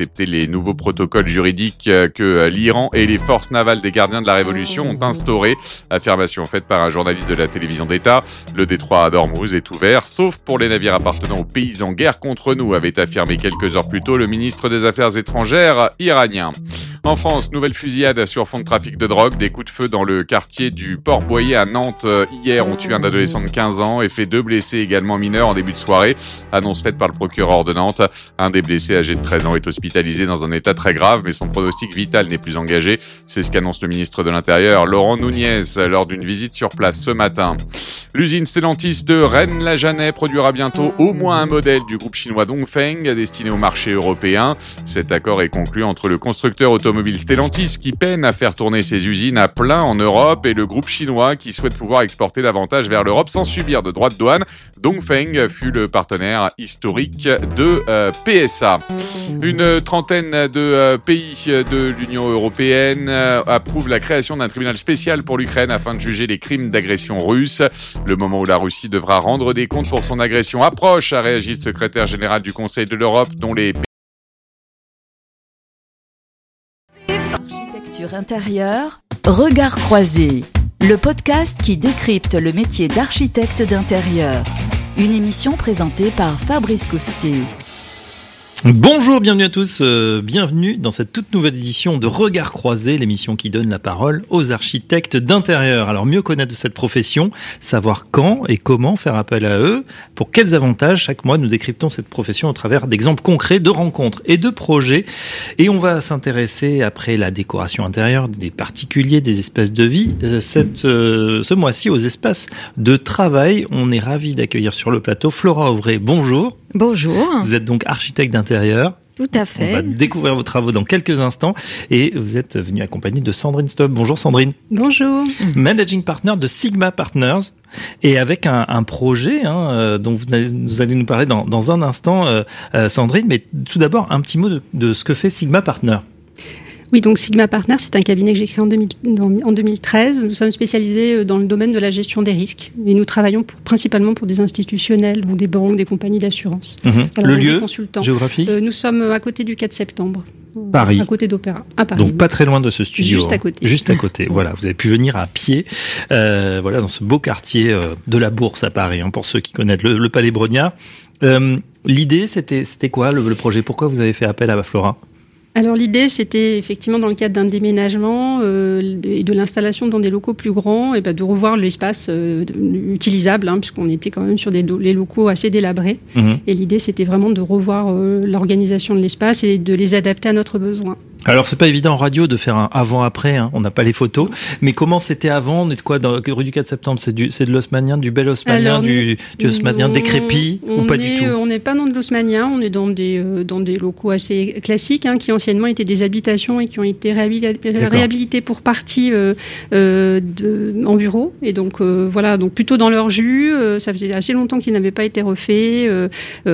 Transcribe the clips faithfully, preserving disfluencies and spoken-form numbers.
accepté les nouveaux protocoles juridiques que l'Iran et les forces navales des gardiens de la Révolution ont instaurés. Affirmation faite par un journaliste de la télévision d'État. Le détroit d'Ormuz est ouvert, sauf pour les navires appartenant aux pays en guerre contre nous, avait affirmé quelques heures plus tôt le ministre des Affaires étrangères iranien. En France, nouvelle fusillade sur fond de trafic de drogue. Des coups de feu dans le quartier du Port-Boyer à Nantes hier ont tué un adolescent de quinze ans et fait deux blessés également mineurs en début de soirée. Annonce faite par le procureur de Nantes. Un des blessés âgé de treize ans est hospitalisé dans un état très grave, mais son pronostic vital n'est plus engagé. C'est ce qu'annonce le ministre de l'Intérieur, Laurent Nunez, lors d'une visite sur place ce matin. L'usine Stellantis de Rennes-la-Jeannet produira bientôt au moins un modèle du groupe chinois Dongfeng destiné au marché européen. Cet accord est conclu entre le constructeur automobile Stellantis qui peine à faire tourner ses usines à plein en Europe et le groupe chinois qui souhaite pouvoir exporter davantage vers l'Europe sans subir de droits de douane. Dongfeng fut le partenaire historique de euh, P S A. Une trentaine de euh, pays de l'Union européenne euh, approuvent la création d'un tribunal spécial pour l'Ukraine afin de juger les crimes d'agression russe. Le moment où la Russie devra rendre des comptes pour son agression approche, a réagi le secrétaire général du Conseil de l'Europe, dont les Architecture intérieure, Regard croisé, le podcast qui décrypte le métier d'architecte d'intérieur. Une émission présentée par Fabrice Coustet. Bonjour, bienvenue à tous, euh, bienvenue dans cette toute nouvelle édition de Regard croisé, l'émission qui donne la parole aux architectes d'intérieur. Alors mieux connaître cette profession, savoir quand et comment faire appel à eux, pour quels avantages. Chaque mois nous décryptons cette profession au travers d'exemples concrets de rencontres et de projets. Et on va s'intéresser, après la décoration intérieure, des particuliers, des espaces de vie, cette, euh, ce mois-ci aux espaces de travail. On est ravis d'accueillir sur le plateau Flora Auvray. Bonjour. Bonjour. Vous êtes donc architecte d'intérieur. Tout à fait. On va découvrir vos travaux dans quelques instants et vous êtes venue accompagnée de Sandrine Stob. Bonjour Sandrine. Bonjour. Managing Partner de Sigma Partners et avec un, un projet hein, dont vous allez, vous allez nous parler dans, dans un instant, euh, euh, Sandrine. Mais tout d'abord, un petit mot de, de ce que fait Sigma Partners. Oui, donc Sigma Partners, c'est un cabinet que j'ai créé en, deux mille, en deux mille treize. Nous sommes spécialisés dans le domaine de la gestion des risques. Et nous travaillons pour, principalement pour des institutionnels, donc des banques, des compagnies d'assurance. Mmh. Alors, le lieu géographique euh, Nous sommes à côté du quatre septembre. Paris. À côté d'Opéra, à Paris. Donc pas très loin de ce studio. Juste à côté. Juste à côté. Voilà, vous avez pu venir à pied, euh, voilà, dans ce beau quartier euh, de la Bourse à Paris, hein, pour ceux qui connaissent le, le Palais Brongniart. Euh, l'idée, c'était, c'était quoi le, le projet ? Pourquoi vous avez fait appel à Flora ? Alors l'idée, c'était effectivement dans le cadre d'un déménagement euh, et de l'installation dans des locaux plus grands, et ben, de revoir l'espace euh, utilisable, hein, puisqu'on était quand même sur des do- les locaux assez délabrés. Mmh. Et l'idée, c'était vraiment de revoir euh, l'organisation de l'espace et de les adapter à notre besoin. Alors c'est pas évident en radio de faire un avant-après, hein, on n'a pas les photos, mais comment c'était avant ? On est de quoi dans rue du quatre septembre ? C'est du, c'est de l'haussmannien, du bel haussmannien, Alors, du, du haussmannien on, décrépit on ou pas est, du tout ? On n'est pas dans de l'haussmannien, on est dans des euh, dans des locaux assez classiques, hein, qui anciennement étaient des habitations et qui ont été réhabilités, réhabilités pour partie euh, euh, de, en bureau. Et donc euh, voilà, donc plutôt dans leur jus. Euh, ça faisait assez longtemps qu'ils n'avaient pas été refaits. Euh,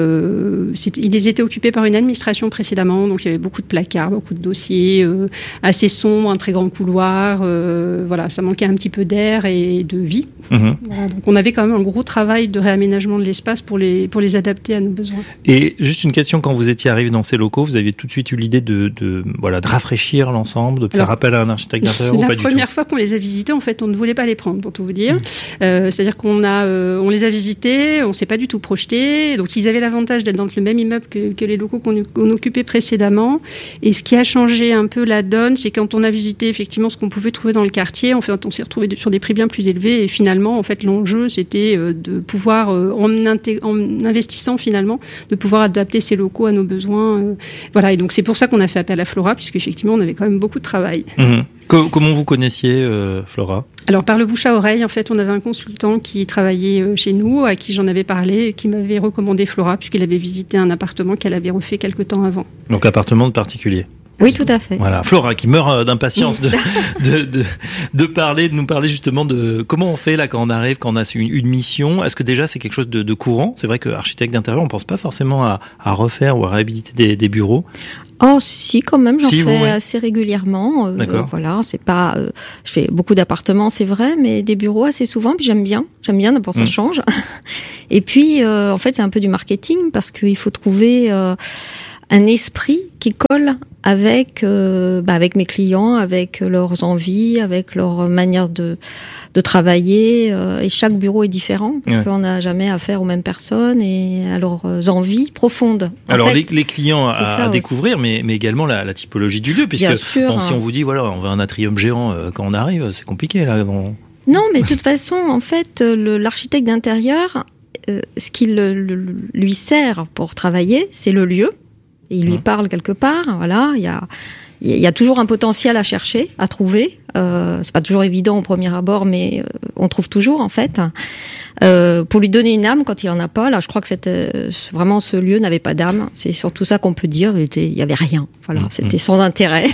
euh, ils étaient occupés par une administration précédemment, donc il y avait beaucoup de placards, beaucoup de dossiers. Euh, assez sombre, un très grand couloir, euh, voilà, ça manquait un petit peu d'air et de vie. Mmh. Voilà, donc on avait quand même un gros travail de réaménagement de l'espace pour les, pour les adapter à nos besoins. Et juste une question, quand vous étiez arrivé dans ces locaux, vous aviez tout de suite eu l'idée de, de, voilà, de rafraîchir l'ensemble, de faire Alors, appel à un architecte d'intérieur ou pas du tout ? La première fois qu'on les a visités, en fait, on ne voulait pas les prendre, pour tout vous dire. Mmh. Euh, c'est-à-dire qu'on a, euh, on les a visités, on ne s'est pas du tout projeté. Donc ils avaient l'avantage d'être dans le même immeuble que, que les locaux qu'on, qu'on occupait précédemment. Et ce qui a changé un peu la donne, c'est quand on a visité effectivement ce qu'on pouvait trouver dans le quartier, en fait, on s'est retrouvé sur des prix bien plus élevés et finalement, en fait, l'enjeu, c'était de pouvoir, en, inté- en investissant finalement, de pouvoir adapter ces locaux à nos besoins. Voilà, et donc c'est pour ça qu'on a fait appel à Flora, puisqu'effectivement, on avait quand même beaucoup de travail. Mmh. Comment vous connaissiez euh, Flora ? Alors par le bouche à oreille, en fait, on avait un consultant qui travaillait chez nous, à qui j'en avais parlé, et qui m'avait recommandé Flora, puisqu'il avait visité un appartement qu'elle avait refait quelque temps avant. Donc appartement de particulier ? Oui, tout à fait. Voilà, Flora qui meurt d'impatience de, de, de, de parler, de nous parler justement de comment on fait là quand on arrive, quand on a une, une mission. Est-ce que déjà c'est quelque chose de, de courant ? C'est vrai qu'architecte d'intérieur, on pense pas forcément à, à refaire ou à réhabiliter des, des bureaux. Oh si, quand même, j'en si, fais ouais. assez régulièrement. Euh, D'accord. Voilà, c'est pas, euh, je fais beaucoup d'appartements, c'est vrai, mais des bureaux assez souvent. Puis j'aime bien, j'aime bien. D'abord ça mmh. change. Et puis, euh, en fait, c'est un peu du marketing parce qu'il faut trouver. Euh, un esprit qui colle avec euh, bah avec mes clients, avec leurs envies, avec leur manière de de travailler. Euh, et chaque bureau est différent parce ouais. qu'on n'a jamais affaire aux mêmes personnes et à leurs envies profondes. En Alors fait, les, les clients à, à découvrir, mais mais également la, la typologie du lieu, puisque sûr, bon, si on vous dit voilà, on veut un atrium géant euh, quand on arrive, c'est compliqué là. On... Non, mais de toute façon, en fait, le, l'architecte d'intérieur, euh, ce qui le, le, lui sert pour travailler, c'est le lieu. Et il lui mmh. parle quelque part, voilà. Il y a, il y a toujours un potentiel à chercher, à trouver. Euh, c'est pas toujours évident au premier abord, mais euh, on trouve toujours en fait. Euh, pour lui donner une âme quand il en a pas. Là, je crois que c'était vraiment ce lieu n'avait pas d'âme. C'est surtout ça qu'on peut dire. Il, était, il y avait rien. Voilà, mmh. c'était sans intérêt.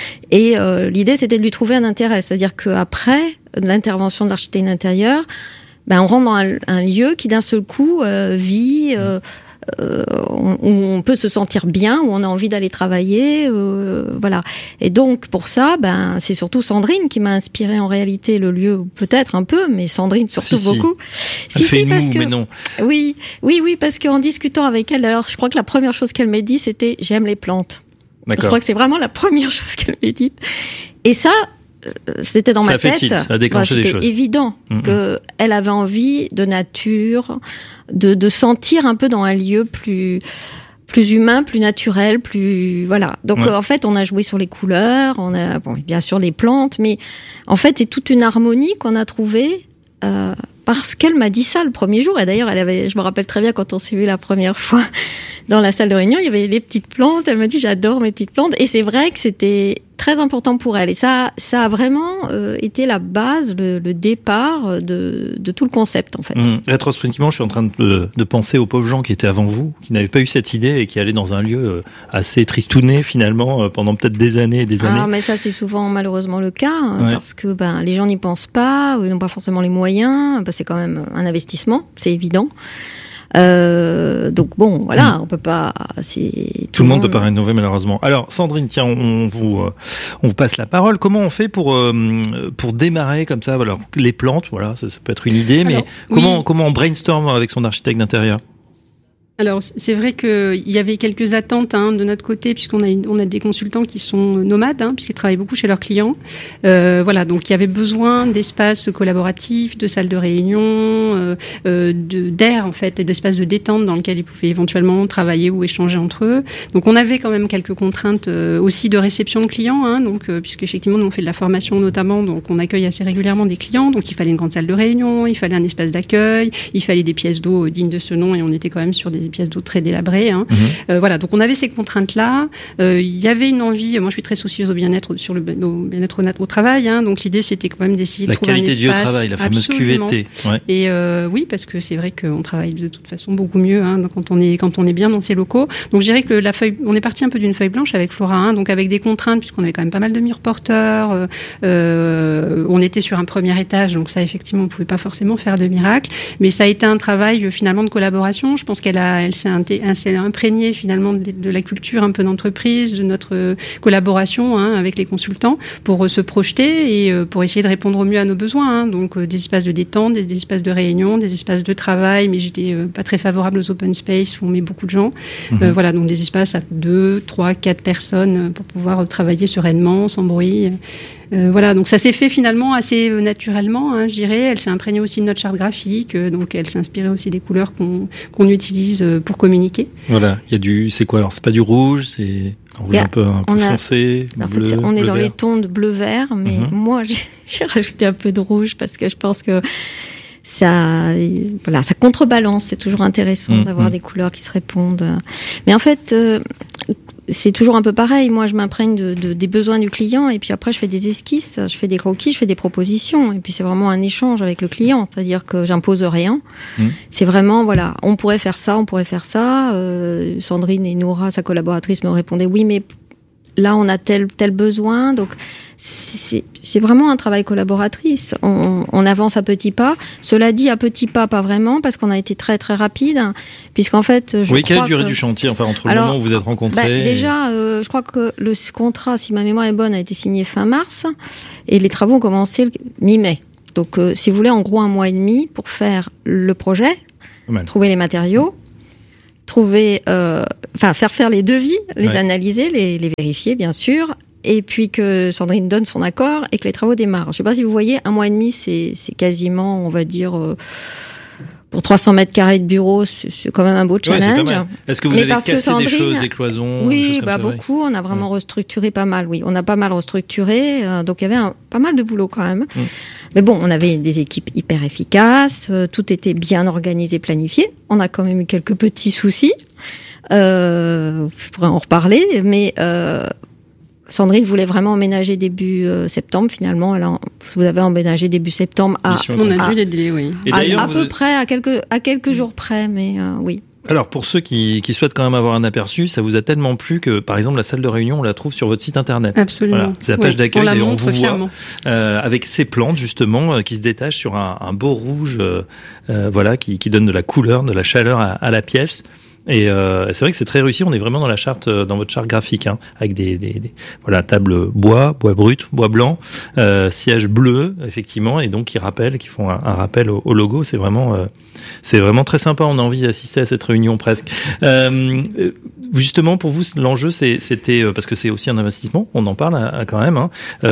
Et euh, l'idée, c'était de lui trouver un intérêt. C'est-à-dire qu'après l'intervention de l'architecte d'intérieur, ben on rentre dans un, un lieu qui d'un seul coup euh, vit. Euh, Euh, où on peut se sentir bien, où on a envie d'aller travailler, euh, voilà. Et donc pour ça, ben c'est surtout Sandrine qui m'a inspiré en réalité le lieu, peut-être un peu, mais Sandrine surtout si, beaucoup. Si, si, si parce nous, que mais non. oui, oui, oui, parce qu'en discutant avec elle, alors je crois que la première chose qu'elle m'a dit, c'était j'aime les plantes. D'accord. Je crois que c'est vraiment la première chose qu'elle m'a dit. Et ça. C'était dans ça ma tête. Tilt, ça a déclenché bah, des c'était choses. évident mmh. qu'elle avait envie de nature, de, de sentir un peu dans un lieu plus, plus humain, plus naturel, plus voilà. Donc ouais. euh, en fait, on a joué sur les couleurs, on a bon, bien sûr les plantes, mais en fait c'est toute une harmonie qu'on a trouvée. Euh, parce qu'elle m'a dit ça le premier jour. Et d'ailleurs, elle avait, je me rappelle très bien quand on s'est vu la première fois dans la salle de réunion, il y avait les petites plantes. Elle m'a dit, j'adore mes petites plantes. Et c'est vrai que c'était très important pour elle. Et ça, ça a vraiment euh, été la base, le, le départ de, de tout le concept, en fait. Mmh. Rétrospectivement, je suis en train de, de penser aux pauvres gens qui étaient avant vous, qui n'avaient pas eu cette idée et qui allaient dans un lieu assez tristouné, finalement, pendant peut-être des années et des années. Ah, mais ça, c'est souvent, malheureusement, le cas. Hein, ouais. Parce que, ben, les gens n'y pensent pas, ils n'ont pas forcément les moyens. Ben, c'est quand même un investissement, c'est évident. Euh, donc bon, voilà, mmh. on peut pas. C'est tout, tout le monde, monde peut pas rénover malheureusement. Alors Sandrine, tiens, on vous euh, on vous passe la parole. Comment on fait pour euh, pour démarrer comme ça? Alors les plantes, voilà, ça, ça peut être une idée, Alors, mais comment oui. comment on brainstorm avec son architecte d'intérieur? Alors, c'est vrai qu'il y avait quelques attentes hein, de notre côté, puisqu'on a, une, on a des consultants qui sont nomades, hein, puisqu'ils travaillent beaucoup chez leurs clients. Euh, voilà, donc il y avait besoin d'espaces collaboratifs, de salles de réunion, euh, euh, de, d'air en fait, et d'espaces de détente dans lesquels ils pouvaient éventuellement travailler ou échanger entre eux. Donc on avait quand même quelques contraintes euh, aussi de réception de clients, hein, donc euh, puisqu'effectivement nous on fait de la formation notamment, donc on accueille assez régulièrement des clients, donc il fallait une grande salle de réunion, il fallait un espace d'accueil, il fallait des pièces d'eau dignes de ce nom, et on était quand même sur des des pièces d'eau très délabrées. Hein. Mmh. Euh, voilà, donc on avait ces contraintes-là. Euh, il y avait une envie. Moi, je suis très soucieuse au bien-être sur le au bien-être au, au travail. Hein, donc l'idée, c'était quand même d'essayer la de trouver un espace. La qualité de vie au travail, la fameuse Q V T. Ouais. Et euh, oui, parce que c'est vrai qu'on travaille de toute façon beaucoup mieux hein, quand on est quand on est bien dans ces locaux. Donc je dirais que la feuille, on est parti un peu d'une feuille blanche avec Flora, hein, donc avec des contraintes puisqu'on avait quand même pas mal de murs porteurs. Euh, euh, on était sur un premier étage, donc ça effectivement, on pouvait pas forcément faire de miracle. Mais ça a été un travail finalement de collaboration. Je pense qu'elle a, elle s'est s'est imprégné finalement de, de la culture un peu d'entreprise, de notre collaboration hein, avec les consultants pour se projeter et euh, pour essayer de répondre au mieux à nos besoins. Hein. Donc euh, des espaces de détente, des, des espaces de réunion, des espaces de travail, mais j'étais euh, pas très favorable aux open space où on met beaucoup de gens. Mmh. Euh, voilà, donc des espaces à deux, trois, quatre personnes pour pouvoir travailler sereinement, sans bruit. Euh, voilà, donc ça s'est fait finalement assez euh, naturellement, hein, je dirais. Elle s'est imprégnée aussi de notre charte graphique, euh, donc elle s'est inspirée aussi des couleurs qu'on, qu'on utilise euh, pour communiquer. Voilà, il y a du, c'est quoi alors? C'est pas du rouge, c'est un rouge a, un peu, un peu a, foncé, en bleu, fait, on est bleu dans vert. Les tons de bleu-vert, mais mm-hmm. moi j'ai, j'ai rajouté un peu de rouge parce que je pense que ça, voilà, ça contrebalance. C'est toujours intéressant mmh, d'avoir mmh. des couleurs qui se répondent. Mais en fait, euh, c'est toujours un peu pareil. Moi, je m'imprègne de, de, des besoins du client et puis après, je fais des esquisses, je fais des croquis, je fais des propositions. Et puis, c'est vraiment un échange avec le client. C'est-à-dire que j'impose rien. Mmh. C'est vraiment, voilà, on pourrait faire ça, on pourrait faire ça. Euh, Sandrine et Noura, sa collaboratrice, me répondaient oui, mais là, on a tel tel besoin. Donc, c'est, c'est vraiment un travail collaboratrice. On, on avance à petits pas. Cela dit, à petits pas, pas vraiment, parce qu'on a été très très rapide, puisqu'en fait, je oui, crois quelle durée que... du chantier, enfin entre le Alors, moment où vous êtes rencontrés bah, et... Déjà, euh, je crois que le contrat, si ma mémoire est bonne, a été signé fin mars, et les travaux ont commencé le mi-mai. Donc, euh, si vous voulez, en gros, un mois et demi pour faire le projet, Mal. trouver les matériaux. trouver, euh, enfin faire faire les devis, les Ouais. analyser, les, les vérifier bien sûr, et puis que Sandrine donne son accord et que les travaux démarrent. Je sais pas si vous voyez, un mois et demi, c'est, c'est quasiment, on va dire, euh, pour trois cents mètres carrés de bureau, c'est, c'est quand même un beau Ouais, c'est challenge. pas mal. Est-ce que vous Mais avez parce que cassé des Sandrine- choses, des cloisons des Oui, choses comme bah ça, ouais. beaucoup. On a vraiment restructuré pas mal. Oui, on a pas mal restructuré. euh, donc il y avait un, pas mal de boulot quand même. Mm. Mais bon, on avait des équipes hyper efficaces. euh, tout était bien organisé, planifié. On a quand même eu quelques petits soucis. Euh, je pourrais en reparler, mais euh, Sandrine voulait vraiment emménager début euh, septembre. Finalement, elle a, vous avez emménagé début septembre à, Mission On a Ah. dû les délais, oui. Et à, d'ailleurs, à vous peu êtes- près à quelques à quelques jours près, mais euh, oui. Alors, pour ceux qui, qui souhaitent quand même avoir un aperçu, ça vous a tellement plu que, par exemple, la salle de réunion, on la trouve sur votre site internet. Absolument. Voilà, c'est la page Ouais, d'accueil, on la d'ailleurs, on montre vous voit. fièrement. Euh, avec ces plantes justement euh, qui se détachent sur un, un beau rouge, euh, euh, voilà, qui, qui donne de la couleur, de la chaleur à, à la pièce. Et euh, c'est vrai que c'est très réussi. On est vraiment dans la charte, euh, dans votre charte graphique, hein, avec des, des, des voilà table bois, bois brut, bois blanc, euh, siège bleu effectivement, et donc qui rappellent, qui font un, un rappel au, au logo. C'est vraiment, euh, c'est vraiment très sympa. On a envie d'assister à cette réunion presque. Euh, justement, pour vous, l'enjeu, c'est, c'était parce que c'est aussi un investissement. On en parle hein, quand même. Hein.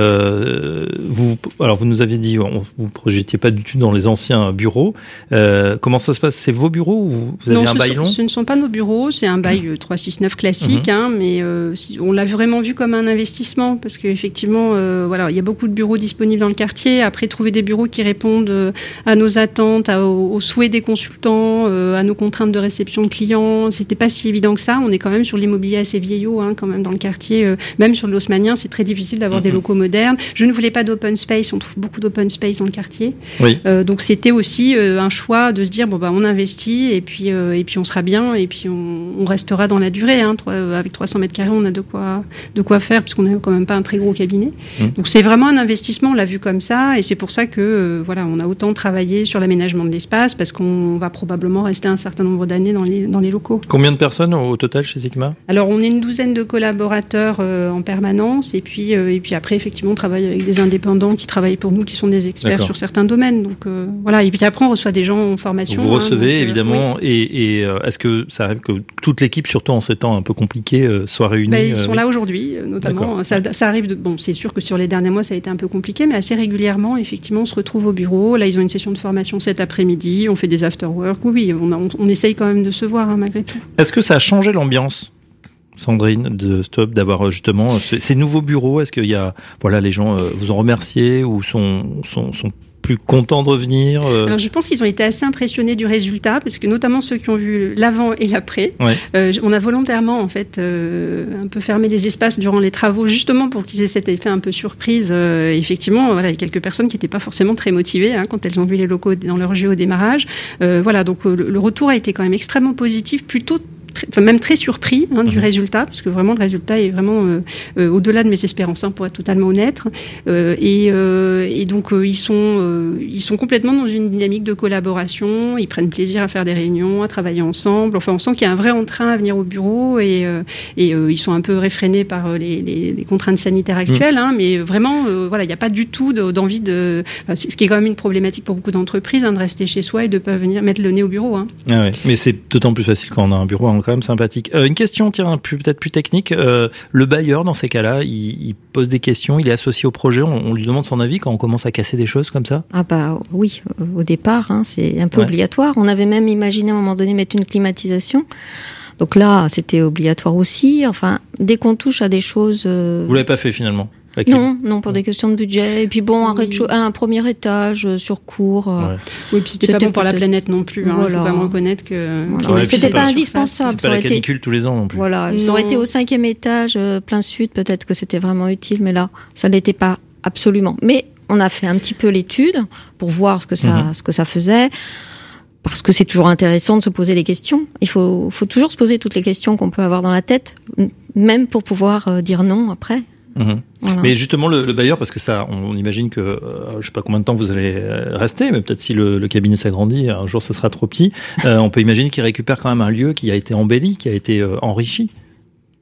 Euh, vous, alors vous nous aviez dit, on, vous projetiez pas du tout dans les anciens bureaux. Euh, comment ça se passe? C'est vos bureaux ou vous avez Non, un ce, bail sont, long? ce ne sont pas nos bureaux, c'est un bail euh, trois cent soixante-neuf classique, Mhm. hein, mais euh, si- on l'a vraiment vu comme un investissement parce qu'effectivement, euh, voilà, il y a beaucoup de bureaux disponibles dans le quartier. Après, trouver des bureaux qui répondent euh, à nos attentes, à- aux, aux souhaits des consultants, euh, à nos contraintes de réception de clients, c'était pas si évident que ça. On est quand même sur l'immobilier assez vieillot, hein, quand même dans le quartier, euh, même sur l'Haussmannien, c'est très difficile d'avoir Mhm. des locaux modernes. Je ne voulais pas d'open space, on trouve beaucoup d'open space dans le quartier. Oui. Euh, donc c'était aussi euh, un choix de se dire bon bah on investit et puis euh, et puis on sera bien et puis on, on restera dans la durée. Hein, Trois- avec trois cents mètres carrés, on a de quoi de quoi faire puisqu'on n'a quand même pas un très gros cabinet. Mmh. Donc c'est vraiment un investissement. On l'a vu comme ça et c'est pour ça que euh, voilà on a autant travaillé sur l'aménagement de l'espace parce qu'on va probablement rester un certain nombre d'années dans les dans les locaux. Combien de personnes au total chez Sigma? Alors on est une douzaine de collaborateurs euh, en permanence et puis euh, et puis après effectivement on travaille avec des indépendants qui travaillent pour nous qui sont des experts D'accord. sur certains domaines. Donc euh, voilà et puis après on reçoit des gens en formation. Vous hein, recevez donc, euh, évidemment, et, et euh, est-ce que ça arrive que toute l'équipe, surtout en ces temps un peu compliqués, euh, soit réunie? Ben, ils euh, sont oui. là aujourd'hui, euh, notamment. D'accord. Ça, ça arrive de. Bon, c'est sûr que sur les derniers mois, ça a été un peu compliqué, mais assez régulièrement, effectivement, on se retrouve au bureau. Là, ils ont une session de formation cet après-midi. On fait des after-work. Oui, oui, on, a- on, on essaye quand même de se voir, hein, malgré tout. Est-ce que ça a changé l'ambiance, Sandrine, de Stop, d'avoir euh, justement euh, ce- ces nouveaux bureaux? Est-ce qu'il y a, voilà, les gens euh, vous ont remercié ou sont, sont, sont plus contents de revenir? euh, Alors, je pense qu'ils ont été assez impressionnés du résultat, parce que notamment ceux qui ont vu l'avant et l'après, Ouais. euh, on a volontairement en fait euh, un peu fermé des espaces durant les travaux, justement pour qu'ils aient cet effet un peu surprise. Euh, effectivement, voilà, il y a quelques personnes qui n'étaient pas forcément très motivées hein, quand elles ont vu les locaux dans leur jeu au démarrage. Euh, voilà, donc euh, le, le retour a été quand même extrêmement positif, plutôt très- enfin, même très surpris hein, du Mhm. résultat, parce que vraiment le résultat est vraiment euh, euh, au-delà de mes espérances, hein, pour être totalement honnête. Euh, et, euh, et donc euh, ils sont euh, ils sont complètement dans une dynamique de collaboration. Ils prennent plaisir à faire des réunions, à travailler ensemble. Enfin, on sent qu'il y a un vrai entrain à venir au bureau et euh, et euh, ils sont un peu réfrénés par euh, les, les, les contraintes sanitaires actuelles, hein, mais vraiment euh, voilà, il n'y a pas du tout de- d'envie de. Enfin, c'est- ce qui est quand même une problématique pour beaucoup d'entreprises, hein, de rester chez soi et de pas venir mettre le nez au bureau. Hein. Ah ouais. Mais c'est d'autant plus facile quand on a un bureau hein, quand même sympathique. Euh, une question, tiens, plus- peut-être plus technique. Euh, le bailleur, dans ces cas-là, il, il pose des questions, il est associé au projet, on, on lui demande son avis quand on commence à casser des choses comme ça? Ah bah oui, euh, au départ, hein, c'est un peu Ouais. obligatoire. On avait même imaginé à un moment donné mettre une climatisation. Donc là, c'était obligatoire aussi. Enfin, dès qu'on touche à des choses... euh, Vous l'avez pas fait finalement? Avec Non, non, pour des questions de budget. Et puis bon, un, Oui. rez-de-chaussée- un premier étage euh, sur cours. euh, Ouais. Oui, puis c'était pas C'était bon pour la peut-être- planète non plus. Il Voilà. faut quand même reconnaître que. Voilà. Ouais, Mais et puis c'était c'est pas pas- indispensable. C'est Ça pas la aurait été, canicule tous les ans non plus. voilà, ça aurait Non. été au cinquième étage, euh, plein sud, peut-être que c'était vraiment utile, mais là, ça l'était pas absolument. Mais on a fait un petit peu l'étude pour voir ce que ça, Mhm. ce que ça faisait. Parce que c'est toujours intéressant de se poser les questions. Il faut, faut toujours se poser toutes les questions qu'on peut avoir dans la tête, m- même pour pouvoir euh, dire non après. Mhm. Voilà. Mais justement, le, le bailleur, parce que ça, on, on imagine que, euh, je sais pas combien de temps vous allez euh, rester, mais peut-être si le, le cabinet s'agrandit, un jour ça sera trop petit, euh, on peut imaginer qu'il récupère quand même un lieu qui a été embelli, qui a été euh, enrichi.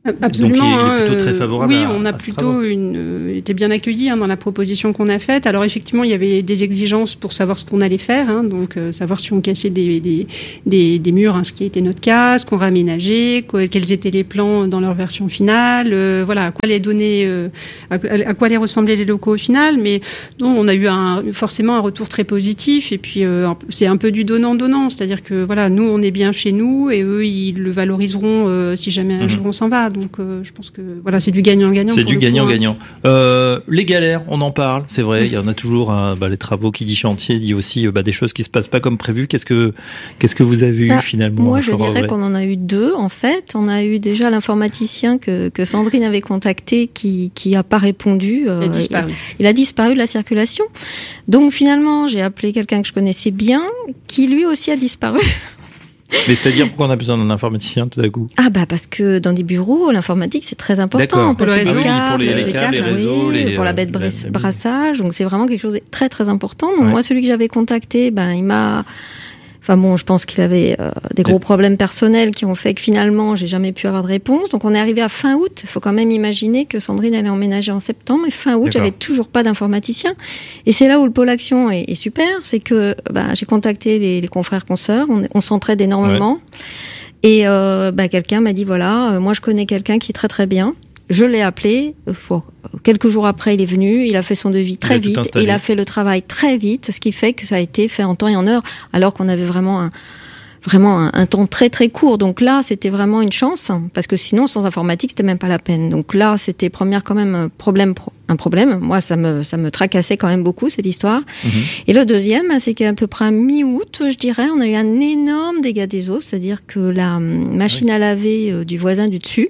Absolument. Donc, il est hein, plutôt très favorable. Oui, à, on a à ce plutôt travail. une, euh, été bien accueillis hein, dans la proposition qu'on a faite. Alors effectivement, il y avait des exigences pour savoir ce qu'on allait faire, hein, donc euh, savoir si on cassait des, des, des, des murs, hein, ce qui était notre cas, ce qu'on réaménageait, quoi, quels étaient les plans dans leur version finale, euh, voilà, à quoi les donner, euh, à, à quoi les ressemblaient les locaux au final. Mais non, on a eu un, forcément un retour très positif. Et puis euh, c'est un peu du donnant-donnant, c'est-à-dire que voilà, nous on est bien chez nous et eux ils le valoriseront euh, si jamais un mmh. jour on s'en va. Donc euh, je pense que voilà, c'est du gagnant-gagnant. C'est du gagnant-gagnant. Hein. Euh, les galères, on en parle, c'est vrai. Il y en a toujours. Euh, bah, les travaux qui dit chantier dit aussi euh, bah, des choses qui se passent pas comme prévu. Qu'est-ce que qu'est-ce que vous avez eu bah, finalement? Moi, je dirais qu'on en a eu deux en fait. On a eu déjà l'informaticien que, que Sandrine avait contacté qui qui a pas répondu. Euh, il a disparu. Il, il a disparu de la circulation. Donc finalement, j'ai appelé quelqu'un que je connaissais bien, qui lui aussi a disparu. Mais c'est-à-dire pourquoi on a besoin d'un informaticien tout à coup? Ah bah parce que dans des bureaux, l'informatique c'est très important. D'accord. Pour, le réseau, oui, pour les, les, les câbles, les réseaux, oui, les, pour la bête de brassage. Donc c'est vraiment quelque chose de très très important. Donc ouais. moi celui que j'avais contacté, ben il m'a. Enfin bon, je pense qu'il avait euh, des gros problèmes personnels qui ont fait que finalement, j'ai jamais pu avoir de réponse. Donc on est arrivé à fin août. Il faut quand même imaginer que Sandrine allait emménager en septembre. Et fin août, D'accord. j'avais toujours pas d'informaticien. Et c'est là où le pôle action est, est super. C'est que bah, j'ai contacté les, les confrères consoeurs. On, on s'entraide énormément. Ouais. Et euh, bah, quelqu'un m'a dit, voilà, euh, moi je connais quelqu'un qui est très très bien. Je l'ai appelé. Euh, quelques jours après, il est venu. Il a fait son devis très vite. Et il a fait le travail très vite, ce qui fait que ça a été fait en temps et en heure, alors qu'on avait vraiment un, vraiment un, un temps très très court. Donc là, c'était vraiment une chance, parce que sinon, sans informatique, c'était même pas la peine. Donc là, c'était première quand même un problème, un problème. Moi, ça me ça me tracassait quand même beaucoup cette histoire. Mmh. Et le deuxième, c'est qu'à peu près mi-août, je dirais, on a eu un énorme dégât des eaux, c'est-à-dire que la machine oui. à laver du voisin du dessus.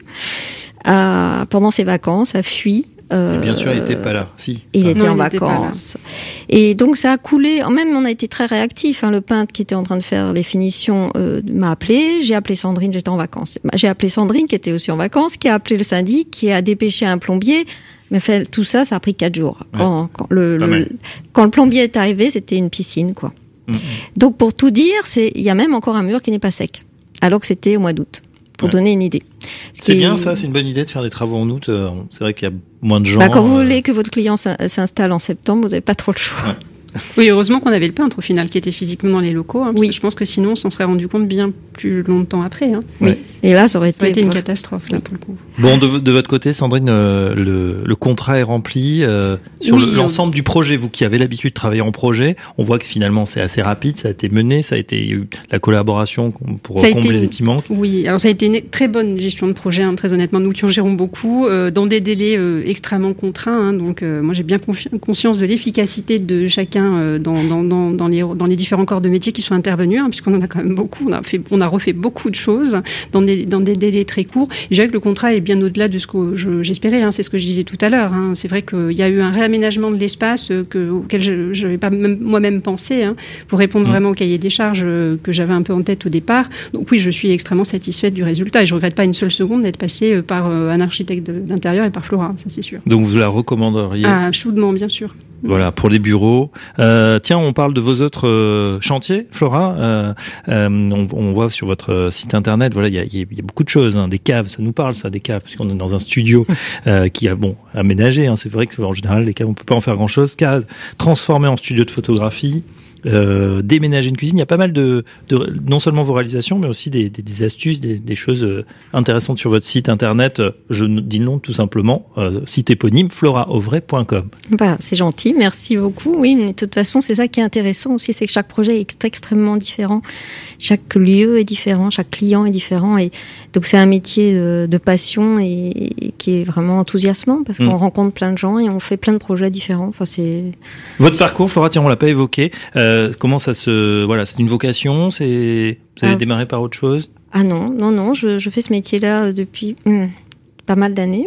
Euh, pendant ses vacances, a fui. Euh, bien sûr, il n'était pas là. Si. Il ça. était non, en il vacances. Et donc ça a coulé. Même on a été très réactifs. Hein. Le peintre qui était en train de faire les finitions euh, m'a appelé. J'ai appelé Sandrine. J'étais en vacances. J'ai appelé Sandrine qui était aussi en vacances, qui a appelé le syndic, qui a dépêché un plombier. Mais fait, tout ça, ça a pris quatre jours. Ouais. Quand, quand, le, le, quand le plombier est arrivé, c'était une piscine, quoi. Mmh. Donc pour tout dire, c'est il y a même encore un mur qui n'est pas sec, alors que c'était au mois d'août. Pour ouais. donner une idée. Ce c'est bien est... ça, c'est une bonne idée de faire des travaux en août. C'est vrai qu'il y a moins de gens. Bah, quand vous euh... voulez que votre client s'installe en septembre, vous n'avez pas trop le choix. Ouais. Oui, heureusement qu'on avait le peintre au final qui était physiquement dans les locaux. Hein, oui. Je pense que sinon on s'en serait rendu compte bien plus longtemps après. Hein. Oui. Et là, ça aurait, ça aurait été, été une catastrophe là pour le coup. Bon, de, de votre côté, Sandrine, euh, le, le contrat est rempli euh, sur oui, l'ensemble on... du projet. Vous qui avez l'habitude de travailler en projet, on voit que finalement c'est assez rapide. Ça a été mené, ça a été il y a eu la collaboration pour ça combler été, les petits manques. Oui, alors ça a été une très bonne gestion de projet. Hein, très honnêtement, nous qui en gérons beaucoup euh, dans des délais euh, extrêmement contraints. Hein, donc euh, moi j'ai bien confi- conscience de l'efficacité de chacun euh, dans, dans Dans, dans, les, dans les différents corps de métier qui sont intervenus, hein, puisqu'on en a quand même beaucoup. On a, fait, on a refait beaucoup de choses dans des, dans des délais très courts. Et je dirais que le contrat est bien au-delà de ce que je, j'espérais. Hein, c'est ce que je disais tout à l'heure. Hein. C'est vrai qu'il y a eu un réaménagement de l'espace que, auquel je n'avais pas même, moi-même pensé hein, pour répondre mmh. vraiment au cahier des charges que j'avais un peu en tête au départ. Donc oui, je suis extrêmement satisfaite du résultat et je ne regrette pas une seule seconde d'être passée par un architecte d'intérieur et par Flora, ça c'est sûr. Donc vous la recommanderiez? Ah, chaudement, bien sûr. Voilà, pour les bureaux. Euh, tiens, on parle de vos autres euh, chantiers, Flora. Euh, euh, on, on voit sur votre site internet, voilà, il y a, y a beaucoup de choses, hein, des caves. Ça nous parle, ça, des caves, puisqu'on est dans un studio euh, qui a bon aménagé. Hein, c'est vrai que en général, les caves, on peut pas en faire grand-chose. Caves transformées en studio de photographie. Euh, déménager une cuisine, il y a pas mal de, de non seulement vos réalisations, mais aussi des, des, des astuces, des, des choses intéressantes sur votre site internet. Je dis le nom tout simplement, euh, site éponyme flora auvray point com. Bah, c'est gentil, merci beaucoup. Oui, mais de toute façon, c'est ça qui est intéressant aussi, c'est que chaque projet est extrêmement différent. Chaque lieu est différent, chaque client est différent, et donc c'est un métier de, de passion et, et qui est vraiment enthousiasmant parce qu'on mmh. rencontre plein de gens et on fait plein de projets différents. Enfin, c'est votre parcours, Flora. Tiens, on l'a pas évoqué. Euh, comment ça se voilà, c'est une vocation, c'est vous avez ah. démarré par autre chose? Ah non, non, non, je, je fais ce métier-là depuis hum, pas mal d'années.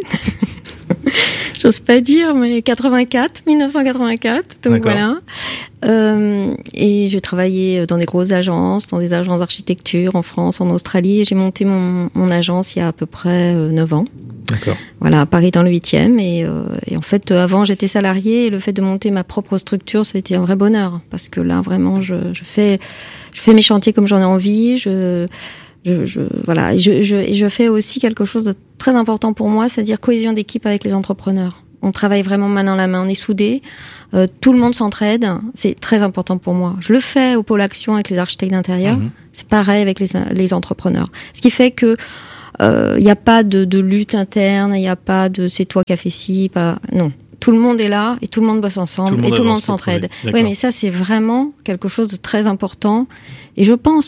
J'ose pas dire, mais quatre-vingt-quatre, mille neuf cent quatre-vingt-quatre, donc D'accord. voilà. Euh, et j'ai travaillé dans des grosses agences, dans des agences d'architecture en France, en Australie. Et j'ai monté mon, mon agence il y a à peu près neuf ans. D'accord. Voilà, à Paris dans le huitième. Et, euh, et en fait, avant, j'étais salariée et le fait de monter ma propre structure, ça a été un vrai bonheur. Parce que là, vraiment, je, je fais, je fais mes chantiers comme j'en ai envie. Je, je, je voilà. Et je, je, et je fais aussi quelque chose de très important pour moi, c'est-à-dire cohésion d'équipe avec les entrepreneurs. On travaille vraiment main dans la main, on est soudés, euh, tout le monde s'entraide, c'est très important pour moi. Je le fais au pôle action avec les architectes d'intérieur, mmh. c'est pareil avec les, les entrepreneurs. Ce qui fait que il euh, n'y a pas de, de lutte interne, il n'y a pas de c'est toi qui as fait ci, pas non. Tout le monde est là et tout le monde bosse ensemble tout et tout le monde s'entraide. Oui, mais ça c'est vraiment quelque chose de très important et je pense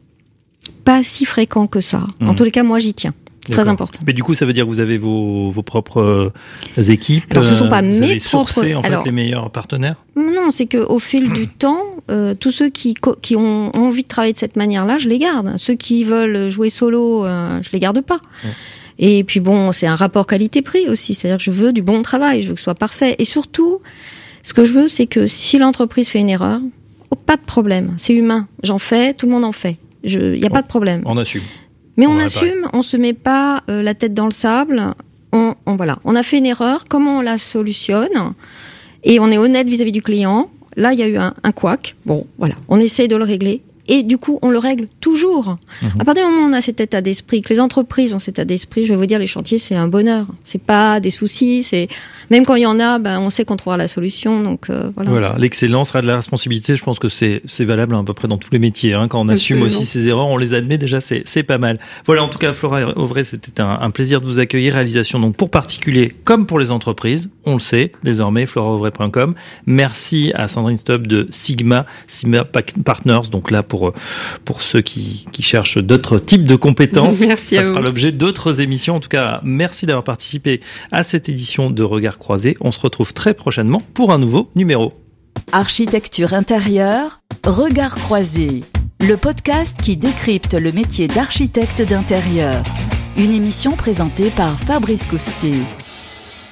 pas si fréquent que ça. Mmh. En tous les cas, moi j'y tiens. C'est très important. Mais du coup, ça veut dire que vous avez vos, vos propres euh, équipes. Alors, ce sont pas vous mes avez propres. sourcé en Alors, fait les meilleurs partenaires. Non, c'est que au fil du temps, euh, tous ceux qui qui ont envie de travailler de cette manière-là, je les garde. Ceux qui veulent jouer solo, euh, je les garde pas. Ouais. Et puis bon, c'est un rapport qualité-prix aussi. C'est-à-dire que je veux du bon travail, je veux que ce soit parfait. Et surtout, ce que je veux, c'est que si l'entreprise fait une erreur, oh, pas de problème. C'est humain. J'en fais, tout le monde en fait. Il y a oh, pas de problème. On assume. Mais on, on assume, on se met pas euh, la tête dans le sable. On, on voilà, on a fait une erreur. Comment on la solutionne? Et on est honnête vis-à-vis du client. Là, il y a eu un, un couac. Bon, voilà, on essaye de le régler. Et du coup, on le règle toujours. Mmh. À partir du moment où on a cet état d'esprit, que les entreprises ont cet état d'esprit, je vais vous dire, les chantiers, c'est un bonheur. C'est pas des soucis. C'est même quand il y en a, ben, on sait qu'on trouvera la solution. Donc euh, voilà. Voilà, l'excellence sera de la responsabilité. Je pense que c'est c'est valable à peu près dans tous les métiers. Hein. Quand on assume Absolument. aussi ses erreurs, on les admet déjà, c'est c'est pas mal. Voilà, en tout cas, Flora Auvray, c'était un, un plaisir de vous accueillir. Réalisation donc pour particuliers comme pour les entreprises. On le sait désormais, flora auvray point com. Merci à Sandrine Stopp de Sigma, Sigma Partners. Donc là pour pour ceux qui, qui cherchent d'autres types de compétences. Merci Ça à fera vous. l'objet d'autres émissions. En tout cas, merci d'avoir participé à cette édition de Regards Croisés. On se retrouve très prochainement pour un nouveau numéro. Architecture intérieure, Regards Croisés, le podcast qui décrypte le métier d'architecte d'intérieur. Une émission présentée par Fabrice Coustet.